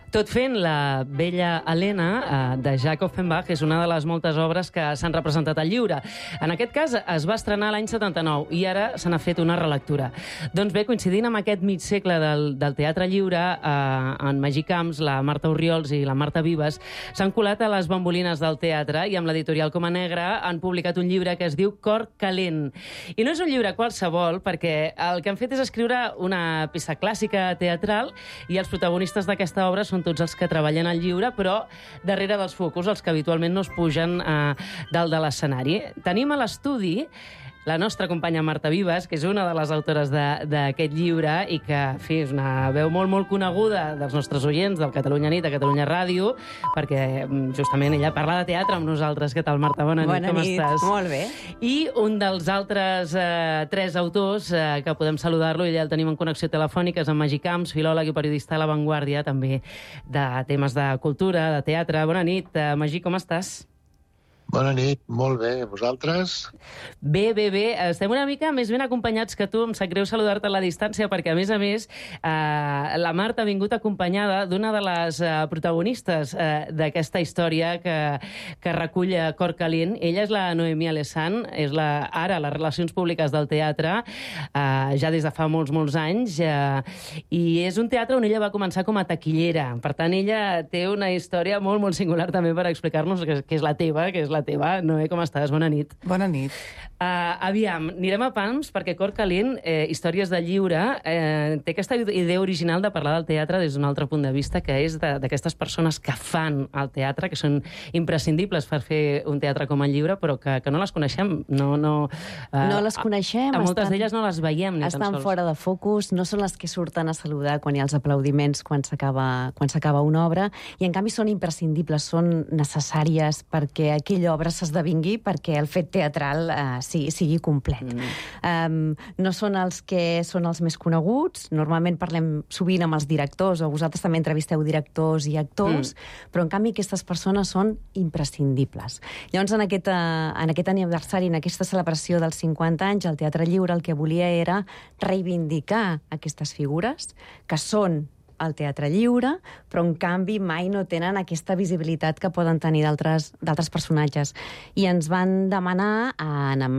Tot fent la Bella Helena de Jacques Offenbach és una de les moltes obres que s'han representat al lliure. En aquest cas es va estrenar l'any 79 i ara se n'ha fet una relectura. Doncs bé, coincidint amb aquest mig segle del teatre lliure, en Magí Camps, la Marta Orriols i la Marta Vives s'han colat a les bambolines del teatre i amb l'editorial Coma Negra han publicat un llibre que es diu Cor calent. I no és un llibre qualsevol, perquè el que han fet és escriure una peça clàssica teatral i els protagonistes d'aquesta obra són tots els que treballen al lliure, però darrere dels focus, els que habitualment no es pugen dalt de l'escenari. Tenim a l'estudi la nostra companya Marta Vives, que és una de les autores d'aquest llibre i que, en fi, és una veu molt, molt coneguda dels nostres oients, del Catalunya Nit, de Catalunya Ràdio, perquè justament ella parla de teatre amb nosaltres. Què tal, Marta? Bona nit, com estàs? Molt bé. I un dels altres tres autors que podem saludar-lo, i ja el tenim en connexió telefònica, és en Magí Camps, filòleg i periodista a La Vanguardia, també de temes de cultura, de teatre. Bona nit, Magí, com estàs? Bona nit, molt bé. Vosaltres? Bé. Estem una mica més ben acompanyats que tu. Em sap greu saludar-te a la distància perquè, a més, la Marta ha vingut acompanyada d'una de les protagonistes d'aquesta història que recull Cor calent. Ella és la Noemí Alessand, és ara les relacions públiques del teatre, ja des de fa molts anys, i és un teatre on ella va començar com a taquillera. Per tant, ella té una història molt, molt singular també per explicar-nos que és la teva, Noé, com estàs? Bona nit. Bona nit. Aviam, anirem a pams, perquè Cor calent, històries de lliure, té aquesta idea original de parlar del teatre des d'un altre punt de vista, que és d'aquestes persones que fan el teatre, que són imprescindibles per fer un teatre com el lliure, però que no les coneixem. No les coneixem. A moltes d'elles no les veiem, ni tan sols. Estan fora de focus, no són les que surten a saludar quan hi ha els aplaudiments, quan s'acaba una obra, i en canvi són imprescindibles, són necessàries perquè aquella obra s'esdevingui, perquè el fet teatral sigui complet. No són els que són els més coneguts. Normalment parlem sovint amb els directors, o vosaltres també entrevisteu directors i actors, però en canvi aquestes persones són imprescindibles. Llavors, en aquest aniversari, en aquesta celebració dels 50 anys, el Teatre Lliure el que volia era reivindicar aquestes figures, que són al teatre lliure, però en canvi mai no tenen aquesta visibilitat que poden tenir d'altres personatges. I ens van demanar a